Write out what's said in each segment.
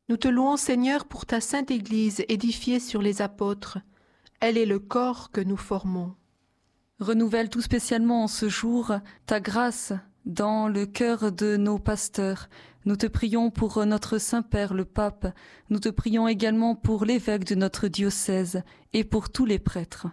Nous te louons, Seigneur, pour ta sainte Église édifiée sur les apôtres. Elle est le corps que nous formons. Renouvelle tout spécialement en ce jour ta grâce dans le cœur de nos pasteurs. Nous te prions pour notre Saint-Père, le Pape. Nous te prions également pour l'évêque de notre diocèse et pour tous les prêtres.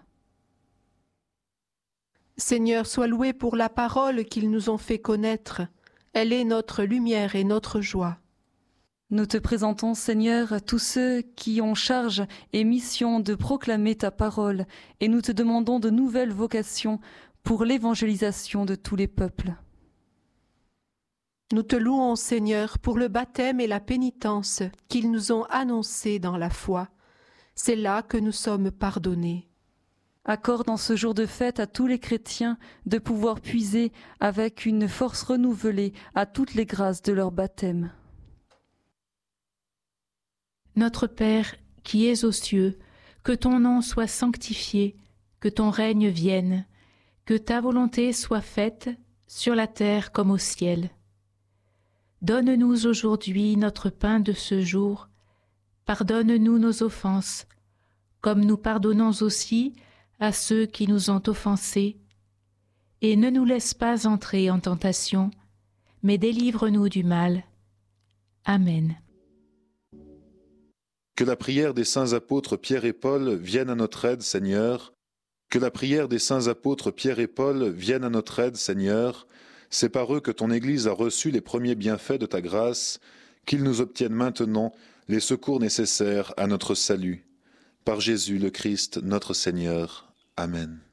Seigneur, sois loué pour la parole qu'ils nous ont fait connaître. Elle est notre lumière et notre joie. Nous te présentons, Seigneur, tous ceux qui ont charge et mission de proclamer ta parole, et nous te demandons de nouvelles vocations pour l'évangélisation de tous les peuples. Nous te louons, Seigneur, pour le baptême et la pénitence qu'ils nous ont annoncés dans la foi. C'est là que nous sommes pardonnés. Accorde en ce jour de fête à tous les chrétiens de pouvoir puiser avec une force renouvelée à toutes les grâces de leur baptême. Notre Père, qui es aux cieux, que ton nom soit sanctifié, que ton règne vienne, que ta volonté soit faite sur la terre comme au ciel. Donne-nous aujourd'hui notre pain de ce jour. Pardonne-nous nos offenses, comme nous pardonnons aussi à ceux qui nous ont offensés. Et ne nous laisse pas entrer en tentation, mais délivre-nous du mal. Amen. Que la prière des saints apôtres Pierre et Paul vienne à notre aide, Seigneur. Que la prière des saints apôtres Pierre et Paul vienne à notre aide, Seigneur. C'est par eux que ton Église a reçu les premiers bienfaits de ta grâce, qu'ils nous obtiennent maintenant les secours nécessaires à notre salut. Par Jésus le Christ, notre Seigneur. Amen.